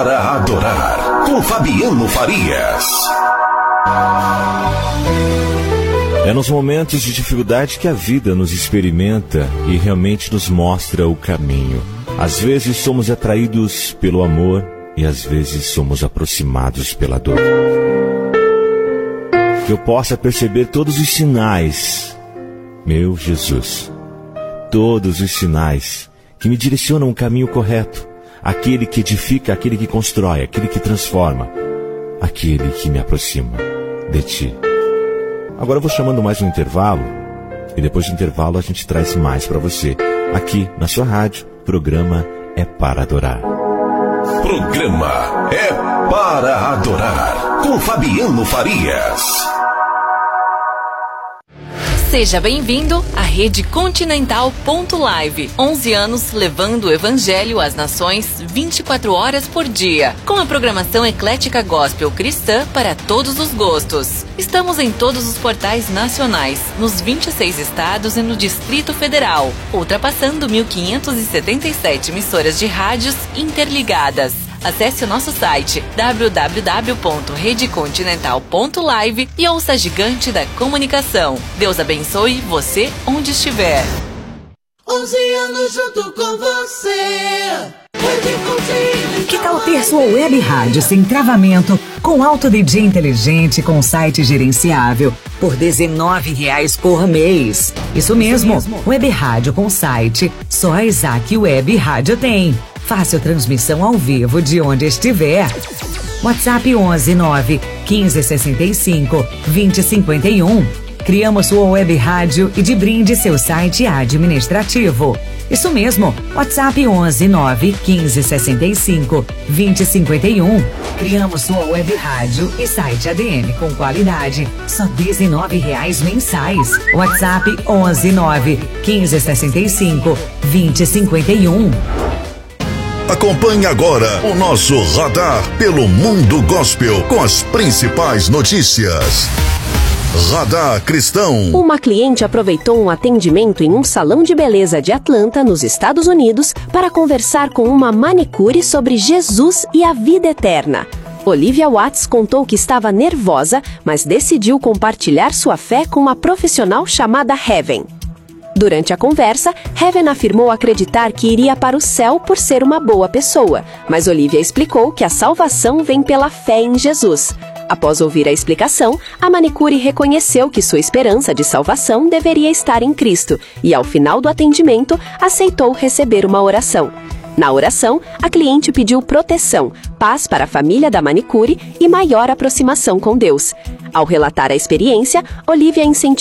para adorar, com Fabiano Farias. É nos momentos de dificuldade que a vida nos experimenta e realmente nos mostra o caminho. Às vezes somos atraídos pelo amor e às vezes somos aproximados pela dor. Que eu possa perceber todos os sinais, meu Jesus, todos os sinais que me direcionam o caminho correto, aquele que edifica, aquele que constrói, aquele que transforma, aquele que me aproxima de Ti. Agora eu vou chamando mais um intervalo e depois do intervalo a gente traz mais para você. Aqui na sua rádio, programa É para Adorar. Programa É para Adorar, com Fabiano Farias. Seja bem-vindo à Rede Continental Live. 11 anos levando o Evangelho às nações 24 horas por dia, com a programação eclética gospel cristã para todos os gostos. Estamos em todos os portais nacionais, nos 26 estados e no Distrito Federal, ultrapassando 1.577 emissoras de rádios interligadas. Acesse o nosso site www.redecontinental.live e ouça a gigante da comunicação. Deus abençoe você onde estiver. 11 anos junto com você. Que tal ter sua web rádio sem travamento, com alto DJ inteligente, com site gerenciável, por R$19 por mês? Isso mesmo, web rádio com site, só a Isaac Web Rádio tem. Fácil transmissão ao vivo de onde estiver. WhatsApp 11 9 15 65 20 51. Criamos sua web rádio e de brinde seu site administrativo. Isso mesmo, WhatsApp 11 9 15 65 20 51. Criamos sua web rádio e site ADM com qualidade, só R$19 mensais. WhatsApp 11 9 15 65 20 51. Acompanhe agora o nosso radar pelo mundo gospel com as principais notícias. Radar Cristão. Uma cliente aproveitou um atendimento em um salão de beleza de Atlanta, nos Estados Unidos, para conversar com uma manicure sobre Jesus e a vida eterna. Olivia Watts contou que estava nervosa, mas decidiu compartilhar sua fé com uma profissional chamada Heaven. Durante a conversa, Heaven afirmou acreditar que iria para o céu por ser uma boa pessoa, mas Olivia explicou que a salvação vem pela fé em Jesus. Após ouvir a explicação, a manicure reconheceu que sua esperança de salvação deveria estar em Cristo e, ao final do atendimento, aceitou receber uma oração. Na oração, a cliente pediu proteção, paz para a família da manicure e maior aproximação com Deus. Ao relatar a experiência, Olivia incentivou